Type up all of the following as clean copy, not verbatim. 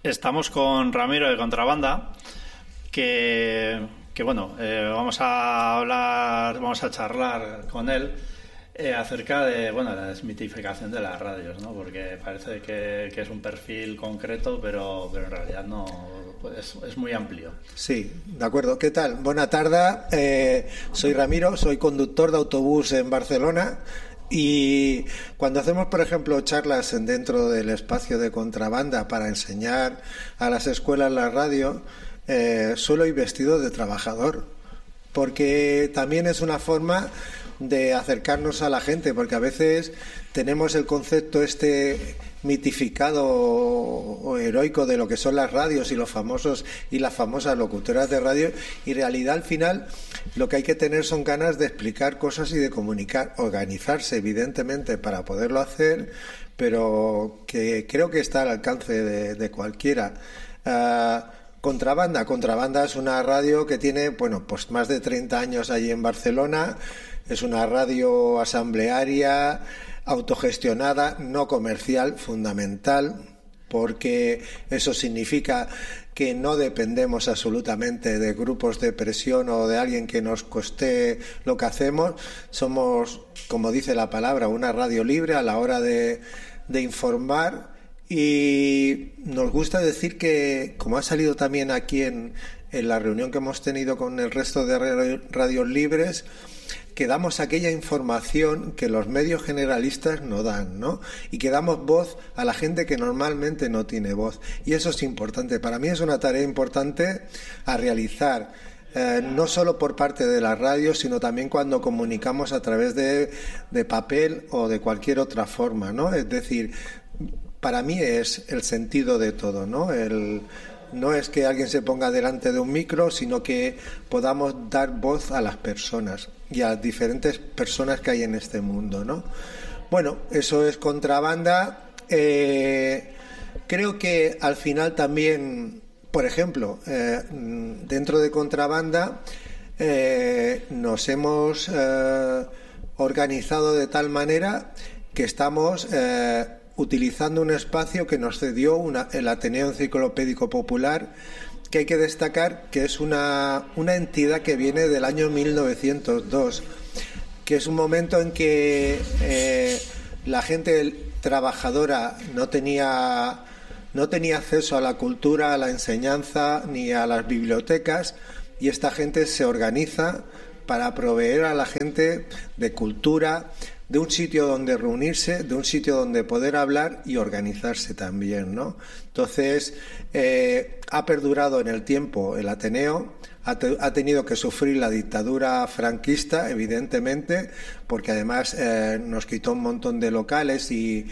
Estamos con Ramiro de Contrabanda, que bueno, vamos a charlar con él acerca de la desmitificación de las radios, ¿no? Porque parece que es un perfil concreto, pero en realidad no, pues es muy amplio. Sí, de acuerdo. ¿Qué tal? Buena tarde. Soy Ramiro, soy conductor de autobús en Barcelona. Y cuando hacemos, por ejemplo, charlas dentro del espacio de Contrabanda para enseñar a las escuelas la radio, suelo ir vestido de trabajador, porque también es una forma de acercarnos a la gente, porque a veces tenemos el concepto mitificado o heroico de lo que son las radios y los famosos y las famosas locutoras de radio, y en realidad al final lo que hay que tener son ganas de explicar cosas y de comunicar, organizarse evidentemente para poderlo hacer, pero que creo que está al alcance de cualquiera. Contrabanda es una radio que tiene pues más de 30 años allí en Barcelona. Es una radio asamblearia, autogestionada, no comercial, fundamental, porque eso significa que no dependemos absolutamente de grupos de presión o de alguien que nos costee lo que hacemos. Somos, como dice la palabra, una radio libre a la hora de informar, y nos gusta decir que, como ha salido también aquí en la reunión que hemos tenido con el resto de radios libres, que damos aquella información que los medios generalistas no dan, ¿no? Y que damos voz a la gente que normalmente no tiene voz. Y eso es importante. Para mí es una tarea importante a realizar, no solo por parte de la radio, sino también cuando comunicamos a través de papel o de cualquier otra forma, ¿no? Es decir, para mí es el sentido de todo, ¿no? No es que alguien se ponga delante de un micro, sino que podamos dar voz a las personas y a las diferentes personas que hay en este mundo, ¿no? Bueno, eso es Contrabanda. Creo que al final también, por ejemplo, dentro de Contrabanda nos hemos organizado de tal manera que estamos utilizando un espacio que nos cedió el Ateneo Enciclopédico Popular, que hay que destacar que es una entidad que viene del año 1902, que es un momento en que la gente trabajadora no tenía acceso a la cultura, a la enseñanza ni a las bibliotecas, y esta gente se organiza para proveer a la gente de cultura, de un sitio donde reunirse, de un sitio donde poder hablar y organizarse también, ¿no? Entonces, ha perdurado en el tiempo el Ateneo, ha tenido que sufrir la dictadura franquista, evidentemente, porque además nos quitó un montón de locales y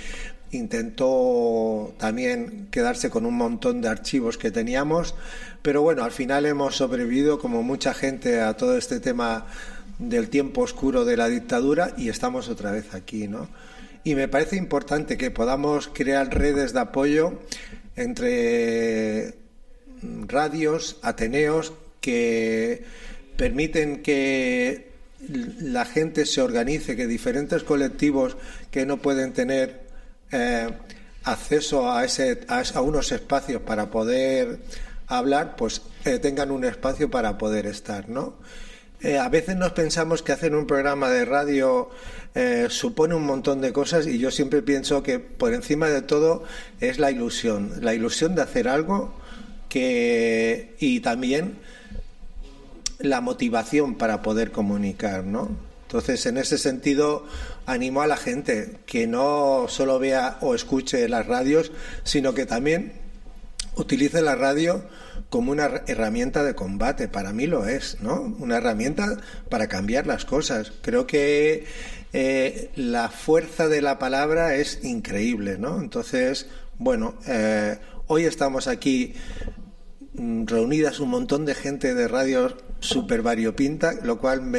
intentó también quedarse con un montón de archivos que teníamos, pero bueno, al final hemos sobrevivido, como mucha gente, a todo este tema del tiempo oscuro de la dictadura, y estamos otra vez aquí, ¿no? Y me parece importante que podamos crear redes de apoyo entre radios, ateneos, que permiten que la gente se organice, que diferentes colectivos que no pueden tener acceso a unos espacios para poder hablar, pues tengan un espacio para poder estar, ¿no? A veces nos pensamos que hacer un programa de radio supone un montón de cosas, y yo siempre pienso que por encima de todo es la ilusión de hacer algo, y también la motivación para poder comunicar, ¿no? Entonces, en ese sentido, animo a la gente que no solo vea o escuche las radios, sino que también utilice la radio como una herramienta de combate. Para mí lo es, ¿no? Una herramienta para cambiar las cosas. Creo que la fuerza de la palabra es increíble, ¿no? Entonces, bueno, hoy estamos aquí reunidas un montón de gente de radios súper variopinta, lo cual a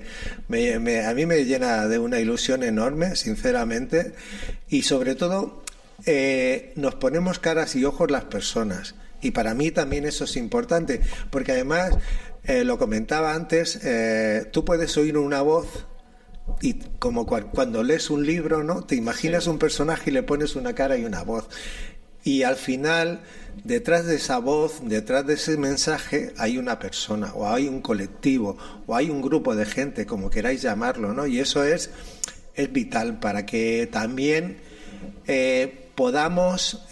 mí me llena de una ilusión enorme, sinceramente, y sobre todo nos ponemos caras y ojos las personas. Y para mí también eso es importante, porque además, lo comentaba antes, tú puedes oír una voz y como cuando lees un libro, ¿no? Te imaginas un personaje y le pones una cara y una voz. Y al final, detrás de esa voz, detrás de ese mensaje, hay una persona, o hay un colectivo, o hay un grupo de gente, como queráis llamarlo, ¿no? Y eso es vital para que también podamos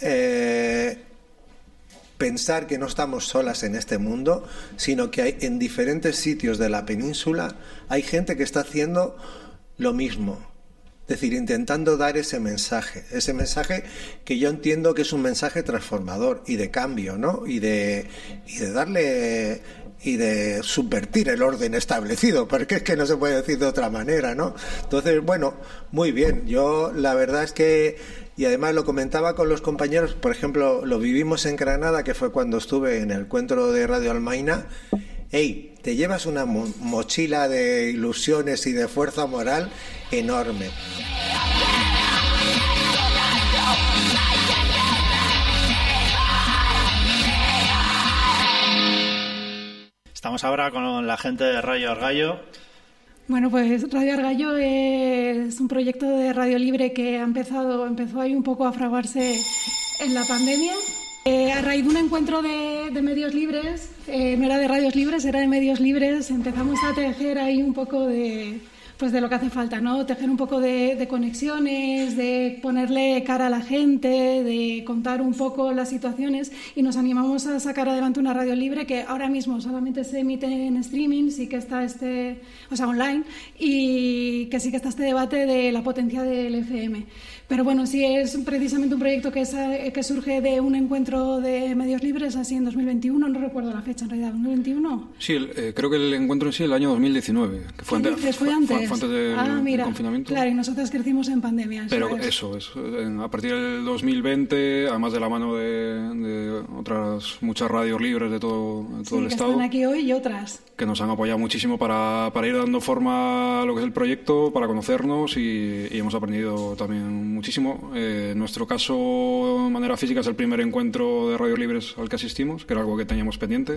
pensar que no estamos solas en este mundo, sino que hay, en diferentes sitios de la península hay gente que está haciendo lo mismo. Es decir, intentando dar ese mensaje que yo entiendo que es un mensaje transformador y de cambio, ¿no? Y de darle y de subvertir el orden establecido, porque es que no se puede decir de otra manera, ¿no? Entonces, bueno, muy bien. Yo la verdad es que, y además lo comentaba con los compañeros, por ejemplo, lo vivimos en Granada, que fue cuando estuve en el encuentro de Radio Almaina. Hey, te llevas una mochila de ilusiones y de fuerza moral enorme. Estamos ahora con la gente de Radio Argallo. Bueno, pues Radio Argallo es un proyecto de radio libre que empezó ahí un poco a fraguarse en la pandemia. A raíz de un encuentro de medios libres, no era de radios libres, era de medios libres, empezamos a tejer ahí un poco de lo que hace falta, ¿no? Tejer un poco de conexiones, de ponerle cara a la gente, de contar un poco las situaciones, y nos animamos a sacar adelante una radio libre que ahora mismo solamente se emite en streaming, sí que está online, y que sí que está este debate de la potencia del FM. Pero bueno, sí es precisamente un proyecto que surge de un encuentro de medios libres, así en 2021, no recuerdo la fecha en realidad, ¿2021? Sí, creo que el encuentro en sí el año 2019, que fue antes. Fue antes del confinamiento. Claro, y nosotros crecimos en pandemia. Pero eso es, a partir del 2020, además de la mano de otras muchas radios libres de todo el estado. Están aquí hoy y otras. Que nos han apoyado muchísimo para ir dando forma a lo que es el proyecto, para conocernos, y hemos aprendido también muchísimo. En nuestro caso, de manera física, es el primer encuentro de radios libres al que asistimos, que era algo que teníamos pendiente.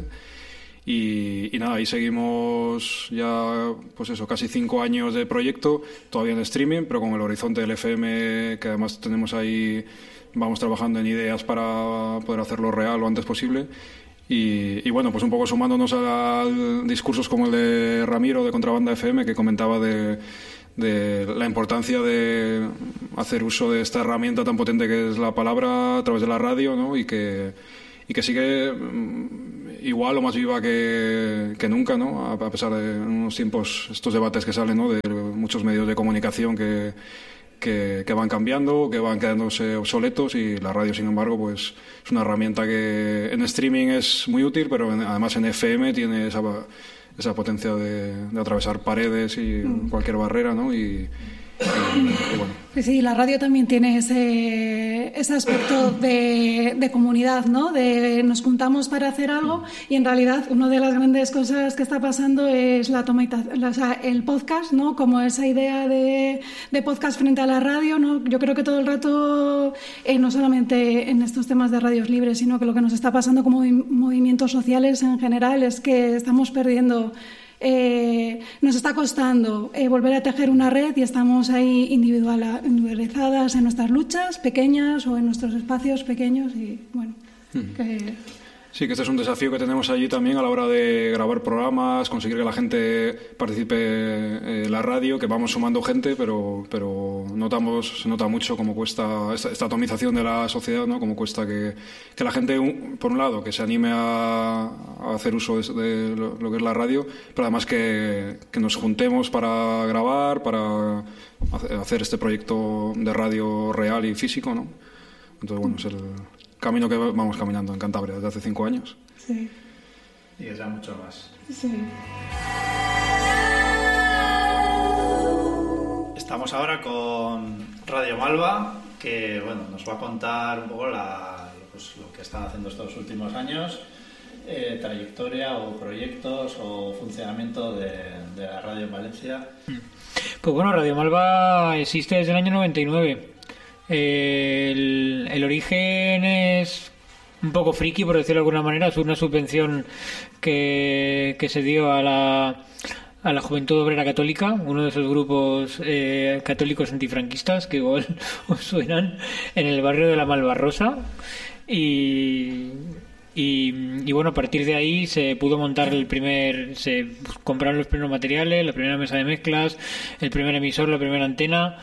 Y nada, ahí seguimos ya, pues eso, casi 5 años de proyecto, todavía en streaming, pero con el horizonte del FM, que además tenemos ahí, vamos trabajando en ideas para poder hacerlo real lo antes posible. Y bueno, pues un poco sumándonos a discursos como el de Ramiro de Contrabanda FM, que comentaba de la importancia de hacer uso de esta herramienta tan potente que es la palabra a través de la radio, ¿no? Y que sigue igual o más viva que nunca, ¿no? A pesar de unos tiempos, estos debates que salen, ¿no? De muchos medios de comunicación que van cambiando, que van quedándose obsoletos, y la radio, sin embargo, pues es una herramienta que en streaming es muy útil, pero además en FM tiene esa potencia de atravesar paredes y cualquier barrera, ¿no? Y bueno. Sí, la radio también tiene ese aspecto de comunidad, ¿no? De nos juntamos para hacer algo, y en realidad una de las grandes cosas que está pasando es el podcast, ¿no? Como esa idea de podcast frente a la radio, ¿no? Yo creo que todo el rato, no solamente en estos temas de radios libres, sino que lo que nos está pasando como movimientos sociales en general es que estamos perdiendo. Nos está costando volver a tejer una red, y estamos ahí individualizadas en nuestras luchas pequeñas o en nuestros espacios pequeños, y bueno, Sí, que este es un desafío que tenemos allí también a la hora de grabar programas, conseguir que la gente participe en la radio, que vamos sumando gente, pero se nota mucho cómo cuesta esta atomización de la sociedad, ¿no? Cómo cuesta que la gente, por un lado, que se anime a hacer uso de lo que es la radio, pero además que nos juntemos para grabar, para hacer este proyecto de radio real y físico, ¿no? Entonces, bueno, es el camino que vamos caminando en Cantabria desde hace 5 años. Sí. Y es ya mucho más. Sí. Estamos ahora con Radio Malva, que bueno, nos va a contar un poco lo que están haciendo estos últimos años, trayectoria o proyectos o funcionamiento de la radio en Valencia. Pues bueno, Radio Malva existe desde el año 99. El origen es un poco friki, por decirlo de alguna manera. Es una subvención que se dio a la Juventud Obrera Católica, uno de esos grupos católicos antifranquistas que igual os suenan, en el barrio de la Malvarrosa. Y bueno, a partir de ahí se pudo montar se compraron los primeros materiales, la primera mesa de mezclas, el primer emisor, la primera antena,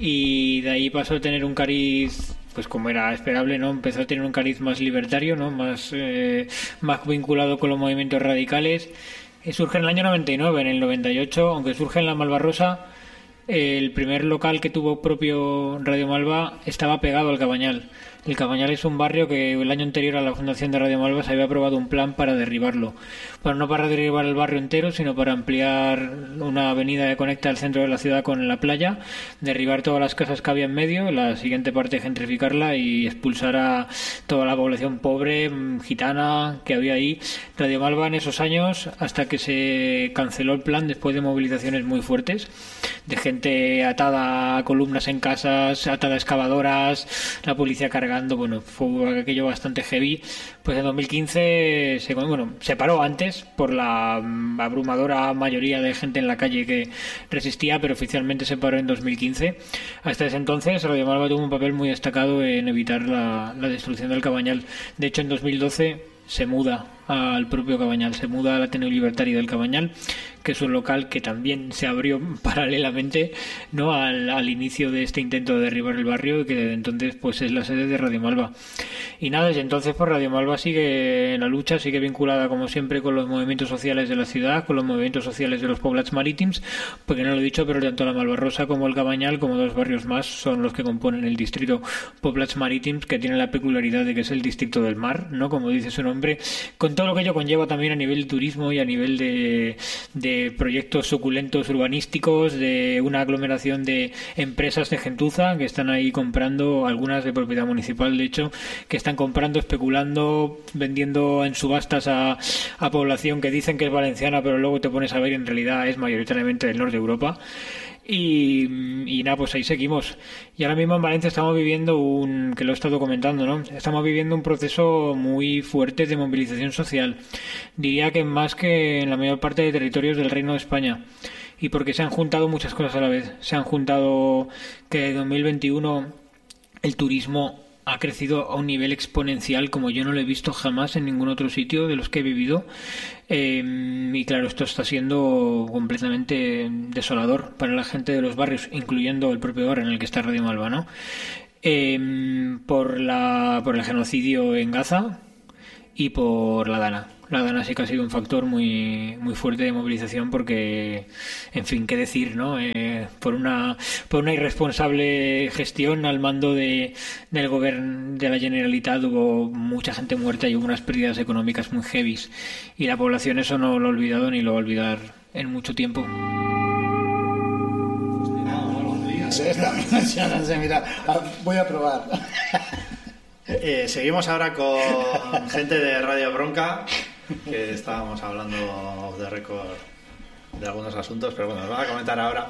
y de ahí pasó a tener un cariz, pues como era esperable, ¿no? Empezó a tener un cariz más libertario, ¿no? Más vinculado con los movimientos radicales. Surge en el año 99, en el 98, aunque surge en la Malvarrosa, el primer local que tuvo propio Radio Malva estaba pegado al Cabañal. El Cabañal es un barrio que el año anterior a la fundación de Radio Malva se había aprobado un plan para derribarlo. Bueno, no para derribar el barrio entero, sino para ampliar una avenida que conecta el centro de la ciudad con la playa, derribar todas las casas que había en medio, la siguiente parte gentrificarla y expulsar a toda la población pobre, gitana, que había ahí. Radio Malva en esos años, hasta que se canceló el plan después de movilizaciones muy fuertes, de gente atada a columnas en casas, atada a excavadoras, la policía cargando, bueno, fue aquello bastante heavy. Pues en 2015 se paró antes por la abrumadora mayoría de gente en la calle que resistía, pero oficialmente se paró en 2015. Hasta ese entonces Radio Malva tuvo un papel muy destacado en evitar la destrucción del Cabañal. De hecho, en 2012 se muda al propio Cabañal, se muda al Ateneo Libertario del Cabañal, que es un local que también se abrió paralelamente, ¿no?, al inicio de este intento de derribar el barrio, y que desde entonces pues es la sede de Radio Malva. Y nada, desde entonces pues Radio Malva sigue en la lucha, sigue vinculada como siempre con los movimientos sociales de la ciudad, con los movimientos sociales de los poblats marítims, porque no lo he dicho, pero tanto la Malvarrosa como el Cabañal, como dos barrios más, son los que componen el distrito Poblats Marítims, que tiene la peculiaridad de que es el distrito del mar, ¿no?, como dice su nombre, con todo lo que ello conlleva también a nivel de turismo y a nivel de proyectos suculentos urbanísticos, de una aglomeración de empresas de gentuza que están ahí comprando, algunas de propiedad municipal de hecho, que están comprando, especulando, vendiendo en subastas a población que dicen que es valenciana, pero luego te pones a ver y en realidad es mayoritariamente del norte de Europa. Y nada, pues ahí seguimos. Y ahora mismo en Valencia estamos viviendo que lo he estado comentando, ¿no? Estamos viviendo un proceso muy fuerte de movilización social. Diría que más que en la mayor parte de territorios del Reino de España. Y porque se han juntado muchas cosas a la vez. Se han juntado que en 2021 el turismo ha crecido a un nivel exponencial como yo no lo he visto jamás en ningún otro sitio de los que he vivido. Y claro, esto está siendo completamente desolador para la gente de los barrios, incluyendo el propio barrio en el que está Radio Malva, ¿no? Por el genocidio en Gaza y por la Dana. La Dana sí que ha sido un factor muy muy fuerte de movilización porque, en fin, qué decir, ¿no? Por una irresponsable gestión al mando del gobierno de la Generalitat hubo mucha gente muerta y hubo unas pérdidas económicas muy heavies. Y la población eso no lo ha olvidado ni lo va a olvidar en mucho tiempo. Mira, voy a probar. Seguimos ahora con gente de Radio Bronca, que estábamos hablando de récord de algunos asuntos, pero bueno, os voy a comentar ahora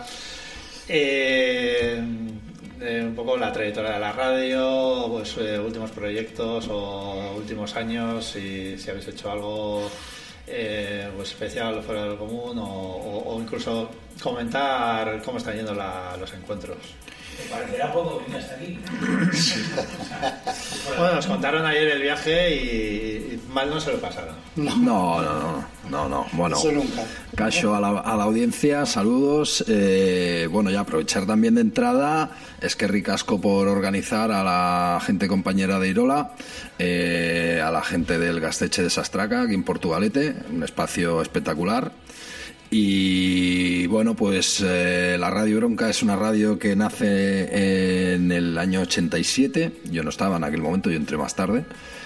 un poco la trayectoria de la radio, pues últimos proyectos o últimos años, si habéis hecho algo pues especial fuera de lo común, o incluso comentar cómo están yendo los encuentros. Me parecerá poco venir hasta aquí. Bueno, nos contaron ayer el viaje y mal no se lo pasaron. No. Bueno, caso a la audiencia, saludos. Bueno, ya aprovechar también de entrada, es que ricasco por organizar a la gente compañera de Irola, a la gente del Gasteche de Sastraca, aquí en Portugalete, un espacio espectacular. Y bueno, pues la Radio Bronca es una radio que nace en el año 87. Yo no estaba en aquel momento, yo entré más tarde.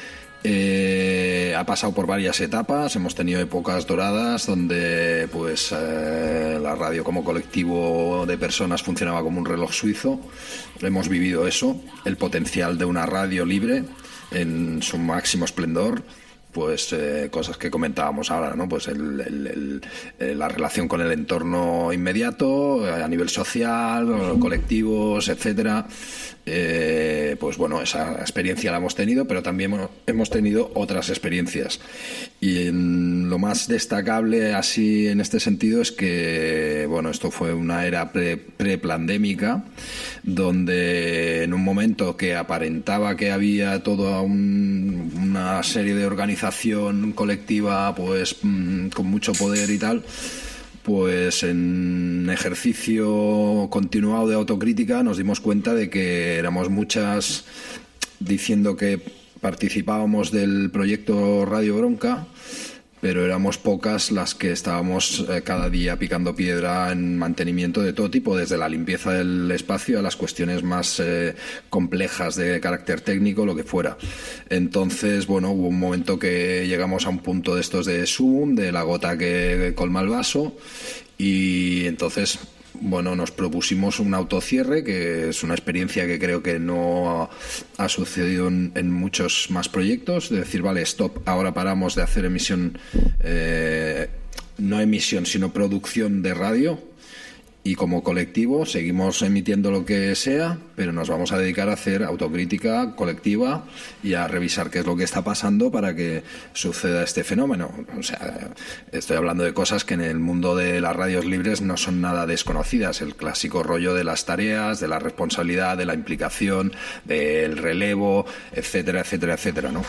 Ha pasado por varias etapas, hemos tenido épocas doradas donde pues la radio como colectivo de personas funcionaba como un reloj suizo. Hemos vivido eso, el potencial de una radio libre en su máximo esplendor. pues cosas que comentábamos ahora, ¿no? Pues la relación con el entorno inmediato, a nivel social, colectivos, etcétera. Pues bueno, esa experiencia la hemos tenido, pero también hemos tenido otras experiencias. Y lo más destacable así en este sentido es que, bueno, esto fue una era pre-pandémica, donde en un momento que aparentaba que había toda una serie de organización colectiva, pues con mucho poder y tal, pues en ejercicio continuado de autocrítica nos dimos cuenta de que éramos muchas diciendo que participábamos del proyecto Radio Bronca, pero éramos pocas las que estábamos cada día picando piedra en mantenimiento de todo tipo, desde la limpieza del espacio a las cuestiones más complejas de carácter técnico, lo que fuera. Entonces, bueno, hubo un momento que llegamos a un punto de estos de Zoom, de la gota que colma el vaso, y entonces, bueno, nos propusimos un autocierre, que es una experiencia que creo que no ha sucedido en muchos más proyectos, de decir, vale, stop, ahora paramos de hacer emisión, no emisión, sino producción de radio, y como colectivo seguimos emitiendo lo que sea, pero nos vamos a dedicar a hacer autocrítica colectiva y a revisar qué es lo que está pasando para que suceda este fenómeno. O sea, estoy hablando de cosas que en el mundo de las radios libres no son nada desconocidas, el clásico rollo de las tareas, de la responsabilidad, de la implicación, del relevo, etcétera, etcétera, etcétera, ¿no?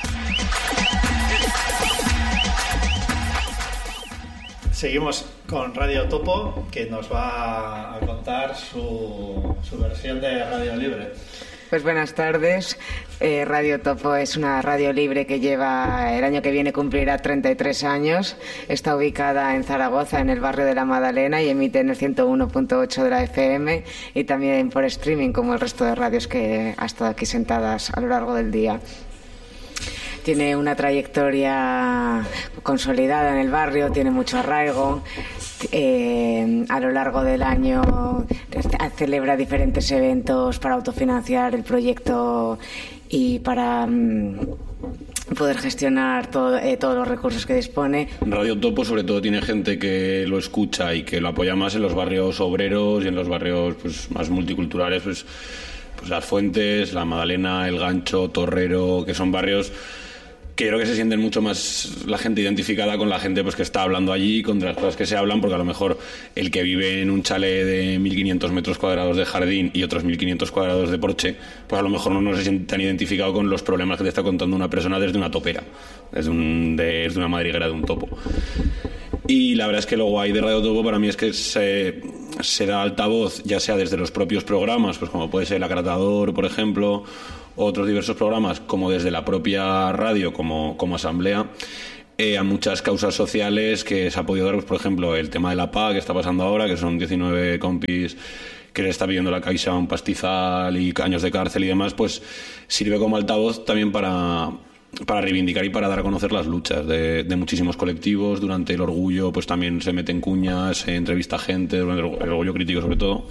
Seguimos con Radio Topo, que nos va a contar su versión de Radio Libre. Pues buenas tardes. Radio Topo es una radio libre que lleva, el año que viene cumplirá 33 años. Está ubicada en Zaragoza, en el barrio de la Madalena, y emite en el 101.8 de la FM y también por streaming, como el resto de radios que ha estado aquí sentadas a lo largo del día. Tiene una trayectoria consolidada en el barrio, tiene mucho arraigo. A lo largo del año celebra diferentes eventos para autofinanciar el proyecto y para poder gestionar todos los recursos que dispone. Radio Topo sobre todo tiene gente que lo escucha y que lo apoya más en los barrios obreros y en los barrios pues más multiculturales, pues Las Fuentes, La Madalena, El Gancho, Torrero, que son barrios que creo que se sienten mucho más la gente identificada con la gente pues que está hablando allí, con las cosas que se hablan, porque a lo mejor el que vive en un chalet de 1.500 metros cuadrados de jardín y otros 1.500 cuadrados de porche, pues a lo mejor no se siente tan identificado con los problemas que te está contando una persona desde una topera, desde una madriguera de un topo. Y la verdad es que lo guay de Radio Topo para mí es que se da altavoz, ya sea desde los propios programas, pues como puede ser El Acratador, por ejemplo, otros diversos programas, como desde la propia radio como asamblea, a muchas causas sociales que se ha podido dar, pues, por ejemplo, el tema de la PA que está pasando ahora, que son 19 compis que le está pidiendo la Caixa un pastizal y años de cárcel y demás, pues sirve como altavoz también para reivindicar y para dar a conocer las luchas de muchísimos colectivos. Durante el Orgullo pues también se meten cuñas, se entrevista gente, durante el Orgullo Crítico sobre todo.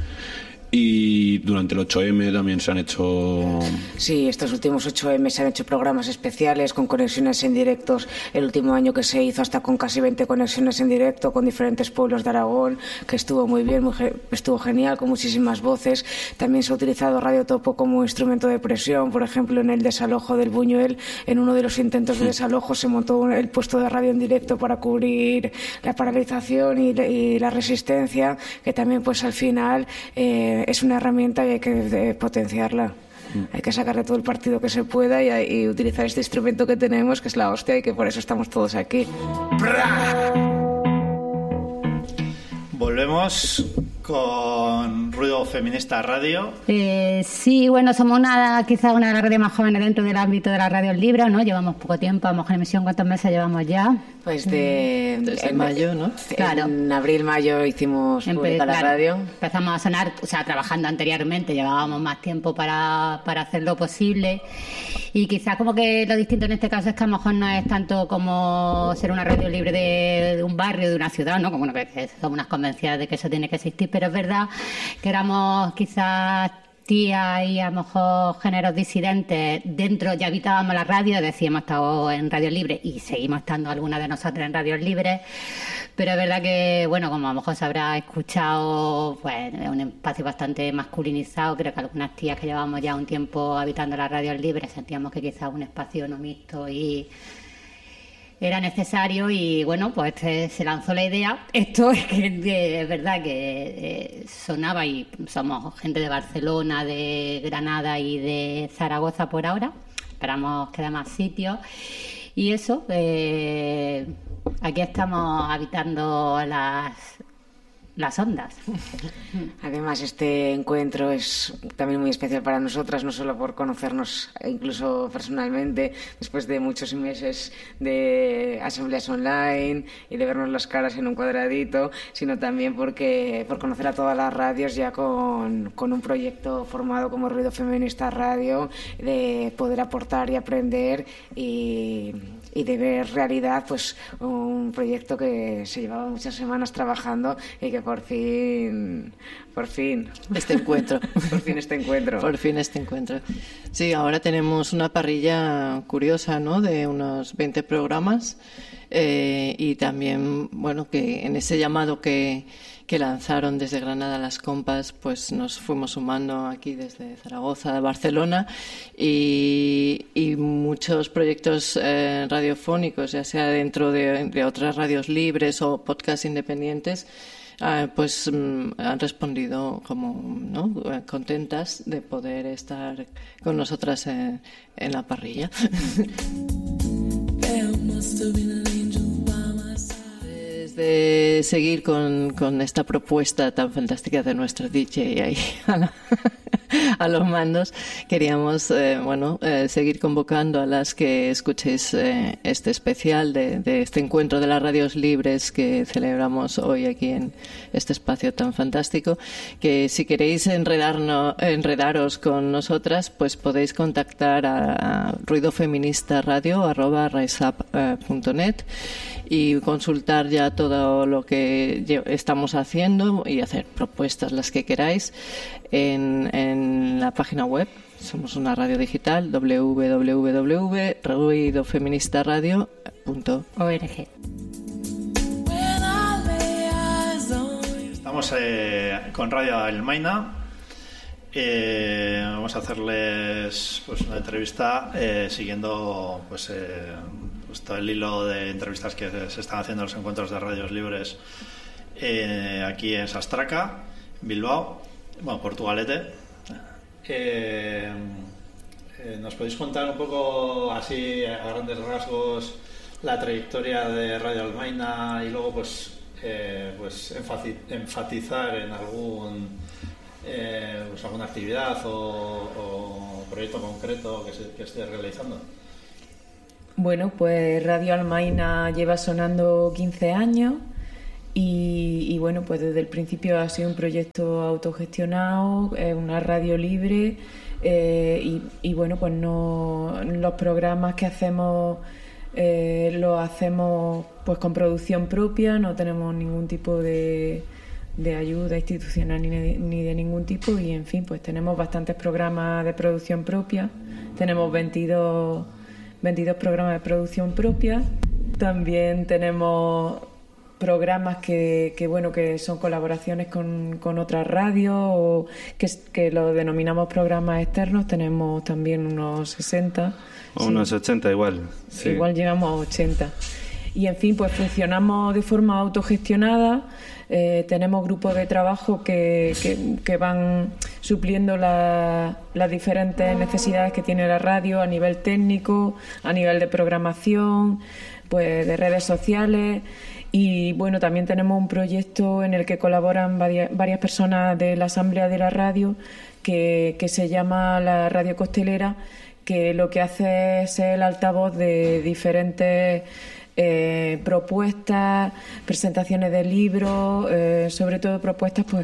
Y durante el 8M también se han hecho... Sí, estos últimos 8M se han hecho programas especiales con conexiones en directos. El último año que se hizo hasta con casi 20 conexiones en directo con diferentes pueblos de Aragón, que estuvo muy bien, estuvo genial, con muchísimas voces. También se ha utilizado Radio Topo como instrumento de presión. Por ejemplo, en el desalojo del Buñuel, en uno de los intentos de desalojo se montó el puesto de radio en directo para cubrir la paralización y la resistencia, que también pues al final... es una herramienta y hay que potenciarla. Hay que sacarle todo el partido que se pueda y utilizar este instrumento que tenemos, que es la hostia, y que por eso estamos todos aquí. Volvemos con Ruido Feminista Radio. Sí, bueno, somos quizá una de las redes más jóvenes dentro del ámbito de las radios libres, ¿no? Llevamos poco tiempo, a lo mejor en emisión, ¿cuántos meses llevamos ya? Pues desde mayo, ¿no? Claro. En abril, mayo hicimos pública la radio. Empezamos a sonar, o sea, trabajando anteriormente, llevábamos más tiempo para hacer lo posible. Y quizás como que lo distinto en este caso es que a lo mejor no es tanto como ser una radio libre de un barrio, de una ciudad, ¿no? Como que somos unas convencidas de que eso tiene que existir, pero es verdad que éramos quizás tías y a lo mejor géneros disidentes dentro, ya habitábamos la radio, decíamos, estado en Radio Libre y seguimos estando algunas de nosotras en Radio Libre, pero es verdad que, bueno, como a lo mejor se habrá escuchado, pues es un espacio bastante masculinizado. Creo que algunas tías que llevábamos ya un tiempo habitando la Radio Libre sentíamos que quizás un espacio no mixto y era necesario, y bueno, pues se lanzó la idea. Esto es que es verdad que sonaba, y somos gente de Barcelona, de Granada y de Zaragoza por ahora. Esperamos que haya más sitios. Y eso, aquí estamos habitando las ondas. Además, este encuentro es también muy especial para nosotras, no solo por conocernos incluso personalmente después de muchos meses de asambleas online y de vernos las caras en un cuadradito, sino también por conocer a todas las radios ya con un proyecto formado como Ruido Feminista Radio, de poder aportar y aprender y de ver realidad pues un proyecto que se llevaba muchas semanas trabajando y que por fin este encuentro. Por fin este encuentro. Sí, ahora tenemos una parrilla curiosa, ¿no? De unos 20 programas y también, bueno, que en ese llamado que lanzaron desde Granada las compas, pues nos fuimos sumando aquí desde Zaragoza, Barcelona, y muchos proyectos radiofónicos, ya sea dentro de otras radios libres o podcasts independientes, pues han respondido como, ¿no?, contentas de poder estar con nosotras en la parrilla. De seguir con esta propuesta tan fantástica de nuestro DJ ahí a los mandos, queríamos seguir convocando a las que escuchéis este especial de este encuentro de las radios libres que celebramos hoy aquí en este espacio tan fantástico, que si queréis enredaros con nosotras, pues podéis contactar a ruidofeministaradio@riseup.net y consultar ya todo lo que estamos haciendo y hacer propuestas, las que queráis, en la página web. Somos una radio digital, www.ruidofeministaradio.org. Estamos con Radio Almaina. Vamos a hacerles pues una entrevista siguiendo pues todo el hilo de entrevistas que se están haciendo en los encuentros de radios libres aquí en Sastraca, Bilbao, Portugalete. ¿Nos podéis contar un poco, así a grandes rasgos, la trayectoria de Radio Almaina y luego pues enfatizar en alguna actividad o proyecto concreto que esté realizando? Bueno, pues Radio Almaina lleva sonando 15 años y bueno, pues desde el principio ha sido un proyecto autogestionado, una radio libre y bueno, pues no, los programas que hacemos los hacemos pues con producción propia, no tenemos ningún tipo de ayuda institucional ni de ningún tipo, y en fin, pues tenemos bastantes programas de producción propia, tenemos 22 programas de producción propia. También tenemos programas que son colaboraciones con otras radios o que lo denominamos programas externos. Tenemos también unos 60. O sí, unos 80 igual. Sí. Igual llegamos a 80. Y en fin, pues funcionamos de forma autogestionada. Tenemos grupos de trabajo que van supliendo las diferentes necesidades que tiene la radio a nivel técnico, a nivel de programación, pues de redes sociales. Y bueno, también tenemos un proyecto en el que colaboran varias personas de la Asamblea de la Radio que se llama la Radio Costelera, que lo que hace es ser el altavoz de diferentes propuestas, presentaciones de libros, sobre todo propuestas pues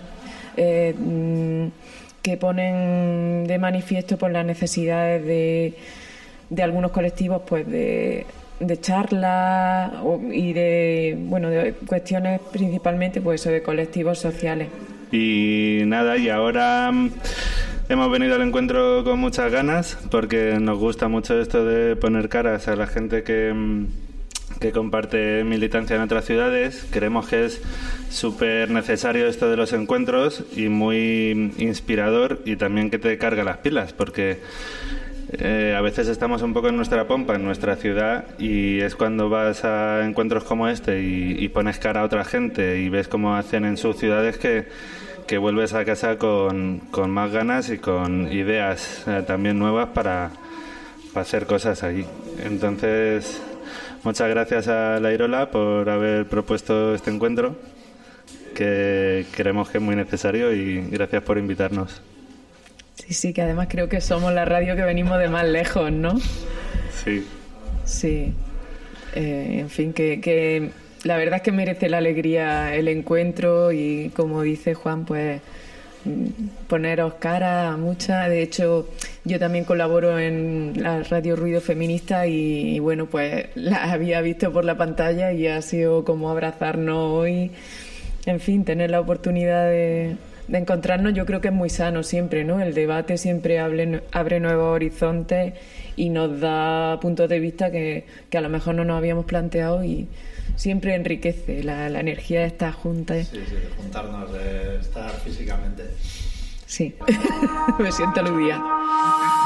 que ponen de manifiesto pues las necesidades de algunos colectivos, pues de charlas y de cuestiones principalmente pues de colectivos sociales. Y nada, y ahora hemos venido al encuentro con muchas ganas porque nos gusta mucho esto de poner caras a la gente que comparte militancia en otras ciudades. Creemos que es súper necesario esto de los encuentros y muy inspirador, y también que te carga las pilas, porque a veces estamos un poco en nuestra pompa, en nuestra ciudad, y es cuando vas a encuentros como este y pones cara a otra gente y ves cómo hacen en sus ciudades que vuelves a casa con más ganas y con ideas también nuevas para hacer cosas allí. Entonces, muchas gracias a La Irola por haber propuesto este encuentro, que creemos que es muy necesario, y gracias por invitarnos. Sí, que además creo que somos la radio que venimos de más lejos, ¿no? Sí. Sí. En fin, que la verdad es que merece la alegría el encuentro, y como dice Juan, pues poneros cara a muchas. De hecho, yo también colaboro en la radio Ruido Feminista y bueno, pues la había visto por la pantalla y ha sido como abrazarnos hoy. En fin, tener la oportunidad de encontrarnos, yo creo que es muy sano siempre, ¿no? El debate siempre abre nuevos horizontes y nos da puntos de vista que a lo mejor no nos habíamos planteado, y siempre enriquece la energía de estar juntas. Sí, de juntarnos, de estar físicamente. Sí, me siento aludida.